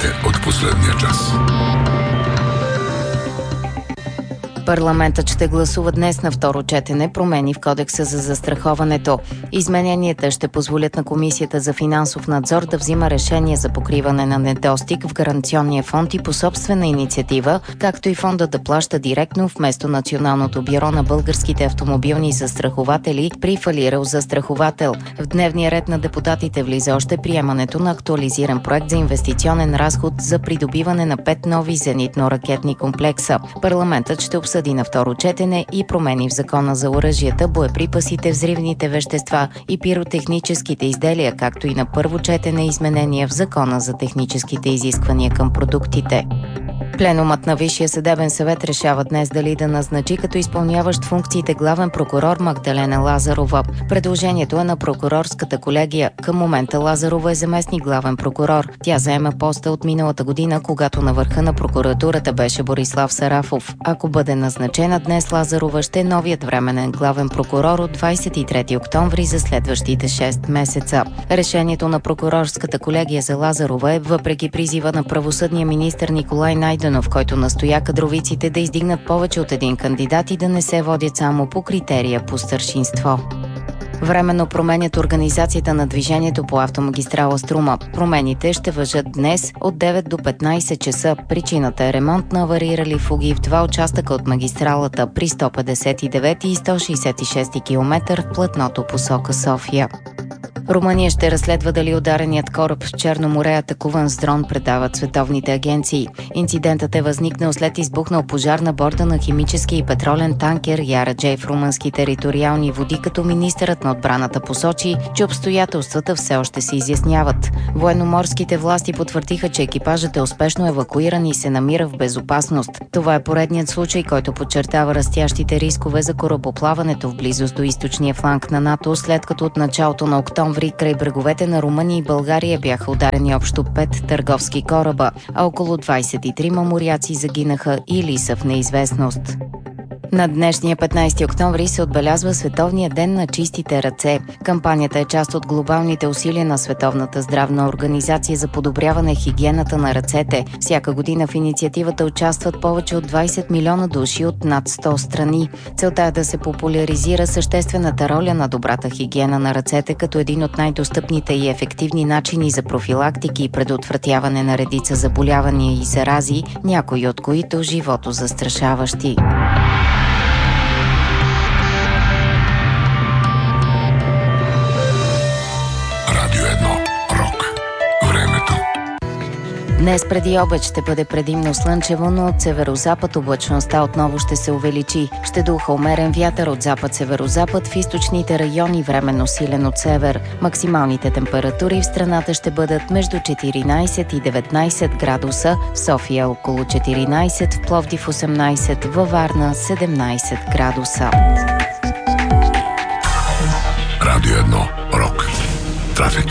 новините от последния час. Парламентът ще гласува днес на второ четене промени в Кодекса за застраховането. Измененията ще позволят на Комисията за финансов надзор да взима решение за покриване на недостиг в гаранционния фонд и по собствена инициатива, както и фонда да плаща директно вместо Националното бюро на българските автомобилни застрахователи при фалирал застраховател. В дневния ред на депутатите влиза още приемането на актуализиран проект за инвестиционен разход за придобиване на 5 нови зенитно-ракетни комплекса. Парламентът ще обсъди на второ четене и промени в Закона за оръжията, боеприпасите, взривните вещества и пиротехническите изделия, както и на първо четене изменения в Закона за техническите изисквания към продуктите. Пленумът на Висшия съдебен съвет решава днес дали да назначи като изпълняващ функциите главен прокурор Магдалена Лазарова. Предложението е на прокурорската колегия. Към момента Лазарова е заместник главен прокурор. Тя заема поста от миналата година, когато на върха на прокуратурата беше Борислав Сарафов. Ако бъде назначена днес, Лазарова ще е новият временен главен прокурор от 23 октомври за следващите 6 месеца. Решението на прокурорската колегия за Лазарова е въпреки призива на правосъдния министър Николай Найденов, в който настоя кадровиците да издигнат повече от един кандидат и да не се водят само по критерия по старшинство. Временно променят организацията на движението по автомагистрала Струма. Промените ще важат днес от 9 до 15 часа. Причината е ремонт на аварирали фуги в два участъка от магистралата при 159 и 166 км в платното посока София. Румъния ще разследва дали удареният кораб в Черно море, атакуван с дрон, предават световните агенции. Инцидентът е възникнал след избухнал пожар на борда на химически и петролен танкер Яра Джей в румънски териториални води, като министърът на отбраната посочи, че обстоятелствата все още се изясняват. Военноморските власти потвърдиха, че екипажът е успешно евакуиран и се намира в безопасност. Това е поредният случай, който подчертава растящите рискове за корабоплаването в близост до източния фланг на НАТО, след като от началото на октомври край бреговете на Румъния и България бяха ударени общо 5 търговски кораба, а около 23 моряци загинаха или са в неизвестност. На днешния 15 октомври се отбелязва Световния ден на чистите ръце. Кампанията е част от глобалните усилия на Световната здравна организация за подобряване хигиената на ръцете. Всяка година в инициативата участват повече от 20 милиона души от над 100 страни. Целта е да се популяризира съществената роля на добрата хигиена на ръцете като един от най-достъпните и ефективни начини за профилактики и предотвратяване на редица заболявания и зарази, някои от които живото застрашаващи. Днес преди обед ще бъде предимно слънчево, но от северозапад облачността отново ще се увеличи. Ще духа умерен вятър от запад-северозапад, в източните райони временно силен от север. Максималните температури в страната ще бъдат между 14 и 19 градуса, в София около 14, в Пловдив 18, във Варна 17 градуса. Радио 1 Рок. Трафик.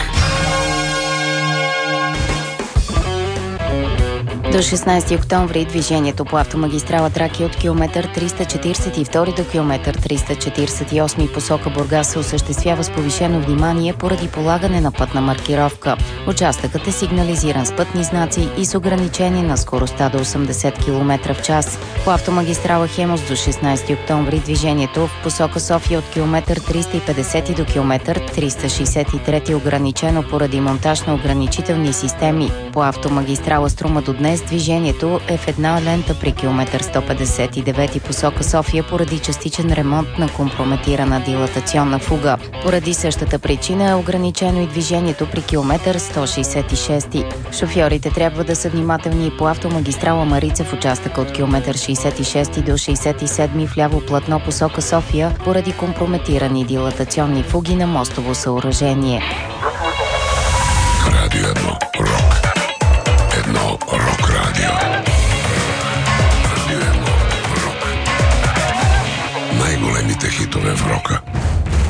До 16 октомври движението по автомагистрала Тракия от километър 342 до километър 348 посока Бургас се осъществява с повишено внимание поради полагане на пътна маркировка. Участъкът е сигнализиран с пътни знаци и с ограничение на скоростта до 80 км в час. По автомагистрала Хемус до 16 октомври движението в посока София от километър 350 до километър 363 ограничено поради монтаж на ограничителни системи. По автомагистрала Струма до днес движението е в една лента при километър 159 посока София поради частичен ремонт на компрометирана дилатационна фуга. Поради същата причина е ограничено и движението при километър 166. Шофьорите трябва да са внимателни и по автомагистрала Марица в участъка от километър 66 до 67 в ляво платно посока София поради компрометирани дилатационни фуги на мостово съоръжение.